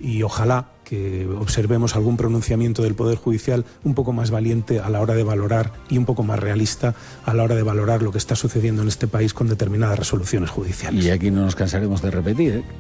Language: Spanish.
y ojalá que observemos algún pronunciamiento del Poder Judicial un poco más valiente a la hora de valorar y un poco más realista a la hora de valorar lo que está sucediendo en este país con determinadas resoluciones judiciales. Y aquí no nos cansaremos de repetir, ¿eh?